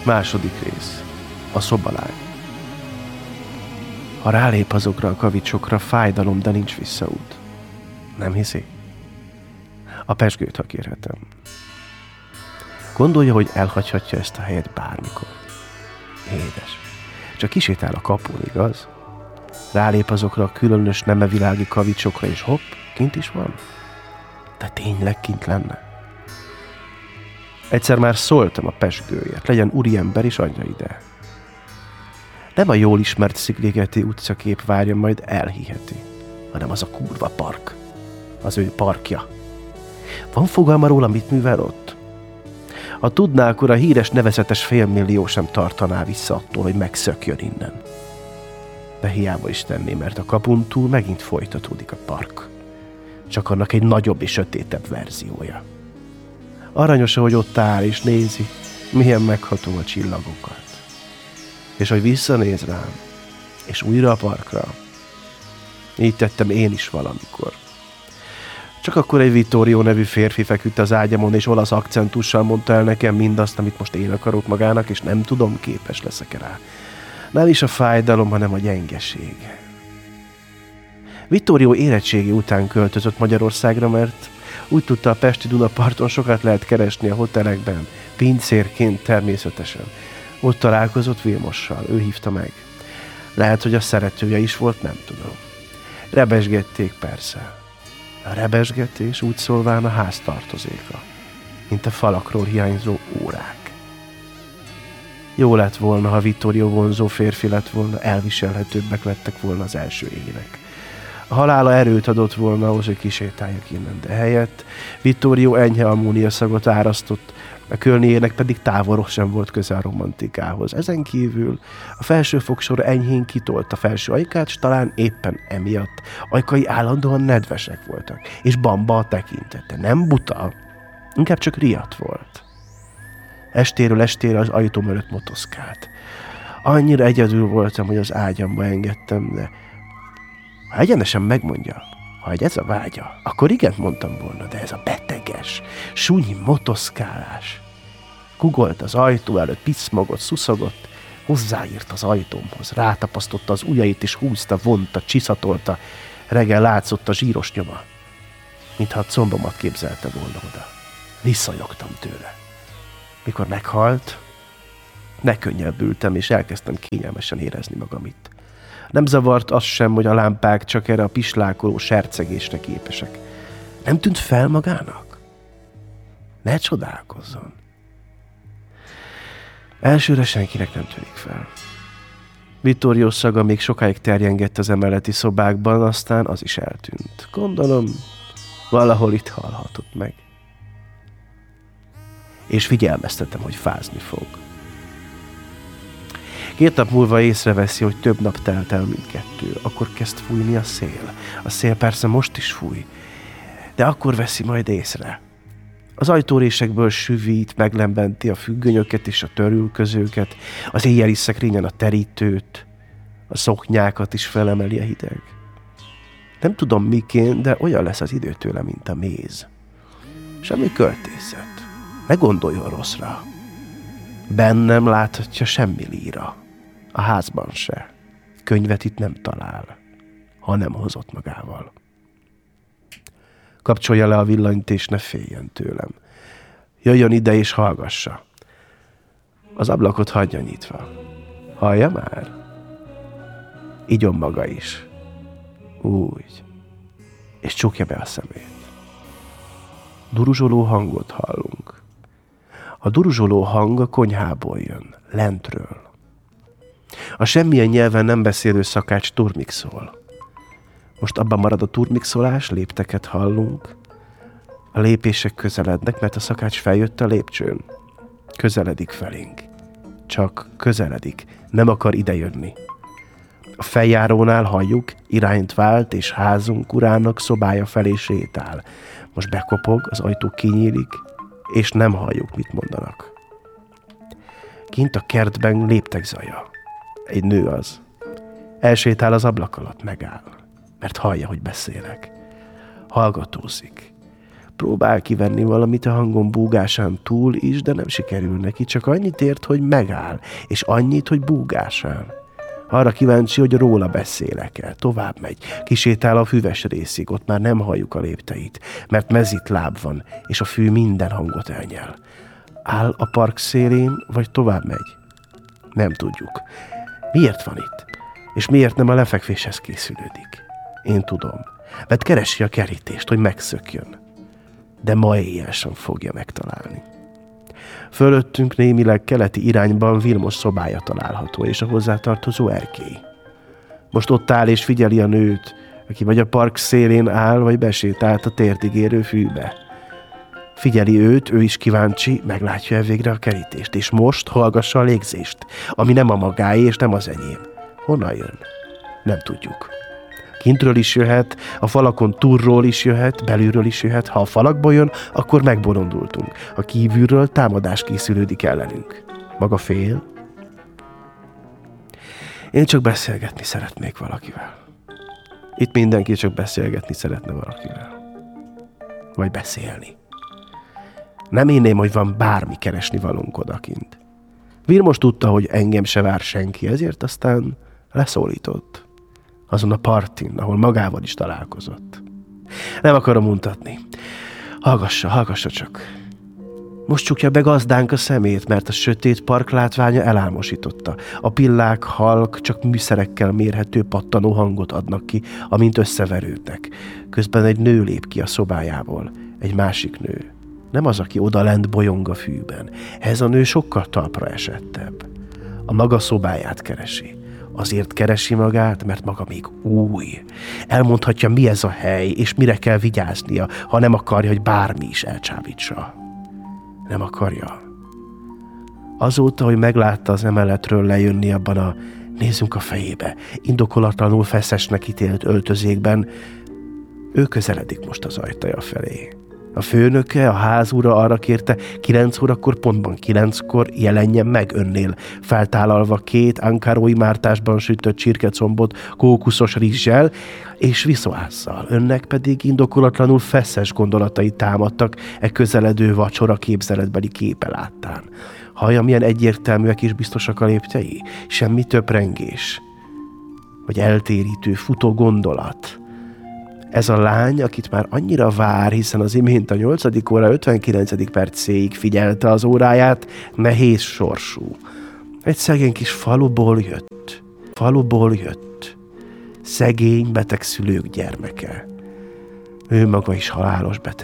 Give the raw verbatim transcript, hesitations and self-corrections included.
Második rész. A szobalány. Ha rálép azokra a kavicsokra, fájdalom, de nincs visszaút. Nem hiszi? A pezsgőt, ha kérhetem. Gondolja, hogy elhagyhatja ezt a helyet bármikor. Édes. Csak kisétál a kapun, igaz? Rálép azokra a különös nemevilági kavicsokra, és hopp, kint is van. De tényleg kint lenne? Egyszer már szóltam a pezsgőért, legyen úriember és adja ide. Nem a jól ismert Szigligeti utcakép várja, majd elhiheti, hanem az a kurva park. Az ő parkja. Van fogalma róla, mit művel ott? Ha tudná, akkor a híres nevezetes félmillió sem tartaná vissza attól, hogy megszökjön innen. De hiába is tenné, mert a kapun túl megint folytatódik a park. Csak annak egy nagyobb és sötétebb verziója. Aranyos, hogy ott áll és nézi, milyen megható a csillagokat. És hogy visszanéz rám, és újra a parkra. Így tettem én is valamikor. Csak akkor egy Vittorio nevű férfi feküdt az ágyamon, és olasz akcentussal mondta el nekem mindazt, amit most én akarok magának, és nem tudom, képes leszek rá. Nem is a fájdalom, hanem a gyengeség. Vittorio érettségi után költözött Magyarországra, mert úgy tudta, a pesti Dunaparton sokat lehet keresni a hotelekben, pincérként természetesen. Ott találkozott Vilmossal, ő hívta meg. Lehet, hogy a szeretője is volt, nem tudom. Rebesgették persze. A rebesgetés úgy szólván a ház tartozéka, mint a falakról hiányzó órák. Jó lett volna, ha Vittorio vonzó férfi lett volna, elviselhetőbbek lettek volna az első évek. A halála erőt adott volna ahhoz, hogy kisétáljak innen, de helyett Vittorio enyhe ammóniaszagot árasztott, a környének pedig távolról sem volt közel a romantikához. Ezen kívül a felső fogsor enyhén kitolt a felső ajkát, s talán éppen emiatt ajkai állandóan nedvesek voltak, és bamba a tekintete. Nem buta, inkább csak riadt volt. Estéről estére az ajtóm előtt motoszkált. Annyira egyedül voltam, hogy az ágyamba engedtem, de ha egyenesen megmondja, ha egy ez a vágya, akkor igent mondtam volna, de ez a beteges, súnyi motoszkálás. Kugolt az ajtó előtt, piszmogott, szuszogott, hozzáírt az ajtómhoz, rátapasztotta az ujjait és húzta, vonta, csiszatolta, reggel látszott a zsíros nyoma, mintha a combomat képzelte volna oda. Visszajogtam tőle. Mikor meghalt, megkönnyebbültem, és elkezdtem kényelmesen érezni magam itt. Nem zavart az sem, hogy a lámpák csak erre a pislákoló sercegésre képesek. Nem tűnt fel magának? Ne csodálkozzon. Elsőre senkinek nem tűnik fel. Vittorio szaga még sokáig terjengett az emeleti szobákban, aztán az is eltűnt. Gondolom, valahol itt halhatott meg. És figyelmeztetem, hogy fázni fog. Két nap múlva észreveszi, hogy több nap telt el, mint kettő. Akkor kezd fújni a szél. A szél persze most is fúj, de akkor veszi majd észre. Az ajtórésekből süvít, meglembenti a függönyöket és a törülközőket, az éjjeli szekrényen a terítőt, a szoknyákat is felemeli a hideg. Nem tudom miként, de olyan lesz az idő tőle, mint a méz. Semmi költészet. Ne gondoljon rosszra. Bennem láthatja semmi líra. A házban se. Könyvet itt nem talál, ha nem hozott magával. Kapcsolja le a villanyt, és ne féljen tőlem. Jöjjön ide, és hallgassa. Az ablakot hagyja nyitva. Hallja már? Igyon maga is. Úgy. És csukja be a szemét. Duruzsoló hangot hallunk. A duruzsoló hang a konyhából jön, lentről. A semmilyen nyelven nem beszélő szakács turmixol. Most abban marad a turmixolás, lépteket hallunk. A lépések közelednek, mert a szakács feljött a lépcsőn. Közeledik felénk. Csak közeledik, nem akar idejönni. A feljárónál halljuk, irányt vált, és házunk urának szobája felé sétál. Most bekopog, az ajtó kinyílik, és nem halljuk, mit mondanak. Kint a kertben léptek zaja. Egy nő az. Elsétál az ablak alatt, megáll, mert hallja, hogy beszélek. Hallgatózik. Próbál kivenni valamit a hangon búgásán túl is, de nem sikerül neki. Csak annyit ért, hogy megáll, és annyit, hogy búgásán. Arra kíváncsi, hogy róla beszélek-e. Tovább megy. Kisétál a füves részig, ott már nem halljuk a lépteit, mert mezit láb van, és a fű minden hangot elnyel. Áll a park szélén, vagy tovább megy? Nem tudjuk. Miért van itt? És miért nem a lefekvéshez készülődik? Én tudom. Mert keresi a kerítést, hogy megszökjön. De ma éjjel sem fogja megtalálni. Fölöttünk némileg keleti irányban Vilmos szobája található, és a hozzátartozó erkély. Most ott áll és figyeli a nőt, aki vagy a park szélén áll, vagy besétált a térdig érő fűbe. Figyeli őt, ő is kíváncsi, meglátja-e végre a kerítést, és most hallgassa a légzést, ami nem a magáé és nem az enyém. Honnan jön? Nem tudjuk. Kintről is jöhet, a falakon túlról is jöhet, belülről is jöhet. Ha a falakból jön, akkor megbolondultunk. A kívülről támadás készülődik ellenünk. Maga fél? Én csak beszélgetni szeretnék valakivel. Itt mindenki csak beszélgetni szeretne valakivel. Vagy beszélni. Nem hinném, hogy van bármi keresni valónk odakint. Vilmos tudta, hogy engem se vár senki, ezért aztán leszólított. Azon a partin, ahol magával is találkozott. Nem akarom mutatni. Hallgassa, hallgassa csak. Most csukja be gazdánk a szemét, mert a sötét park látványa elálmosította. A pillák halk, csak műszerekkel mérhető pattanó hangot adnak ki, amint összeverődnek. Közben egy nő lép ki a szobájából. Egy másik nő. Nem az, aki odalent bolyong a fűben. Ez a nő sokkal talpra esettebb. A maga szobáját keresi. Azért keresi magát, mert maga még új. Elmondhatja, mi ez a hely, és mire kell vigyáznia, ha nem akarja, hogy bármi is elcsábítsa. Nem akarja. Azóta, hogy meglátta az emeletről lejönni abban a nézzünk a fejébe, indokolatlanul feszesnek ítélt öltözékben, ő közeledik most az ajtaja felé. A főnöke, a házura arra kérte, kilenc órakor, pontban kilenckor jelenjen meg önnél, feltállalva két ankarói mártásban sütött csirkecombot kókuszos rizssel és viszóásszal. Önnek pedig indokolatlanul feszes gondolatai támadtak e közeledő vacsora képzeletbeli képe láttán. Hallja, milyen egyértelműek és biztosak a léptei? Semmi töprengés. Vagy eltérítő, futó gondolat. Ez a lány, akit már annyira vár, hiszen az imént a nyolcadik óra ötvenkilencedik percéig figyelte az óráját, nehéz sorsú. Egy szegény kis faluból jött. Faluból jött. Szegény beteg szülők gyermeke. Ő maga is halálos beteg.